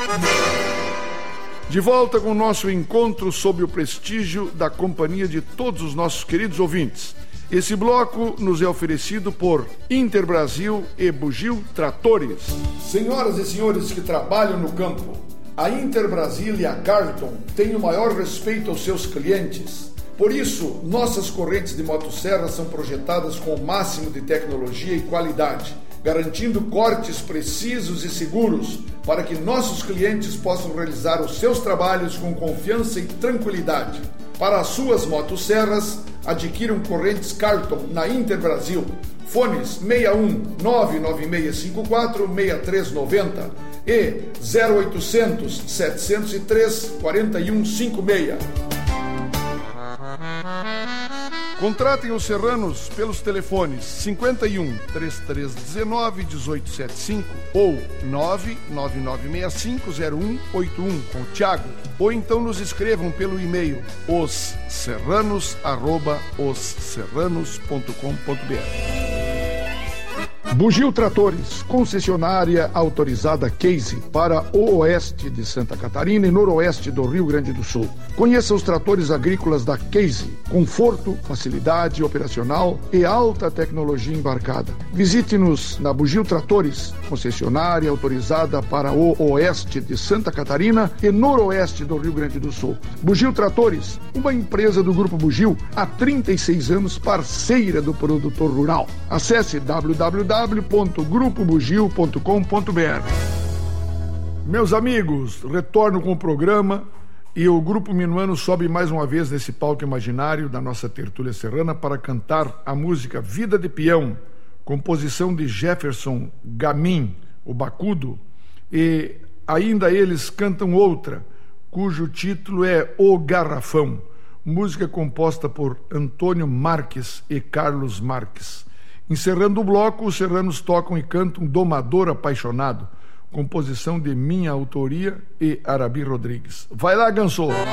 De volta com o nosso encontro sob o prestígio da companhia de todos os nossos queridos ouvintes. Esse bloco nos é oferecido por Interbrasil e Bugio Tratores. Senhoras e senhores que trabalham no campo, a Interbrasil e a Carlton têm o maior respeito aos seus clientes. Por isso, nossas correntes de motosserra são projetadas com o máximo de tecnologia e qualidade, garantindo cortes precisos e seguros para que nossos clientes possam realizar os seus trabalhos com confiança e tranquilidade. Para as suas motosserras, adquiram correntes Carlton na Interbrasil. Fones 61 99654 6390 e 0800 703 4156. Contratem os serranos pelos telefones 51 3319 1875 ou 999650181 com o Thiago, ou então nos escrevam pelo e-mail osserranos@osserranos.com.br. Bugio Tratores, concessionária autorizada Case para o oeste de Santa Catarina e noroeste do Rio Grande do Sul. Conheça os tratores agrícolas da Case, conforto, facilidade operacional e alta tecnologia embarcada. Visite-nos na Bugio Tratores, concessionária autorizada para o oeste de Santa Catarina e noroeste do Rio Grande do Sul. Bugio Tratores, uma empresa do Grupo Bugio, há 36 anos parceira do produtor rural. Acesse www.grupobugio.com.br. Meus amigos, retorno com o programa e o Grupo Minuano sobe mais uma vez nesse palco imaginário da nossa tertúlia serrana para cantar a música Vida de Peão, composição de Jefferson Gamin, o Bacudo, e ainda eles cantam outra, cujo título é O Garrafão, música composta por Antônio Marques e Carlos Marques. Encerrando o bloco, os serranos tocam e cantam Domador Apaixonado, composição de minha autoria e Arabi Rodrigues. Vai lá, Gansô!